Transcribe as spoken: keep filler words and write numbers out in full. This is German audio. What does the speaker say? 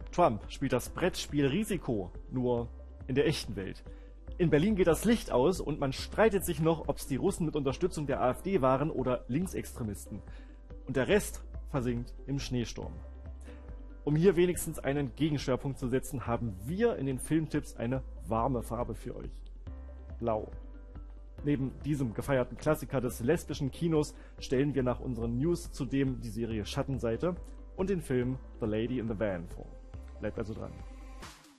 Trump spielt das Brettspiel Risiko, nur in der echten Welt. In Berlin geht das Licht aus und man streitet sich noch, ob es die Russen mit Unterstützung der AfD waren oder Linksextremisten. Und der Rest versinkt im Schneesturm. Um hier wenigstens einen Gegenschwerpunkt zu setzen, haben wir in den Filmtipps eine warme Farbe für euch. Blau. Neben diesem gefeierten Klassiker des lesbischen Kinos stellen wir nach unseren News zudem die Serie Schattenseite und den Film The Lady in the Van vor. Bleibt also dran.